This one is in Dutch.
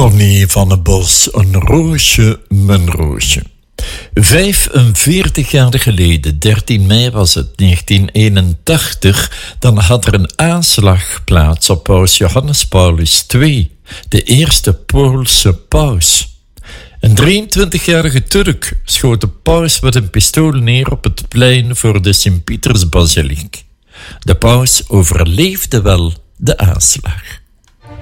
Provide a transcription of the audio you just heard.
Connie van den Bos, een roosje, mijn roosje. 45 jaar geleden, 13 mei was het, 1981, dan had er een aanslag plaats op paus Johannes Paulus II, de eerste Poolse paus. Een 23-jarige Turk schoot de paus met een pistool neer op het plein voor de Sint-Pietersbasiliek. De paus overleefde wel de aanslag.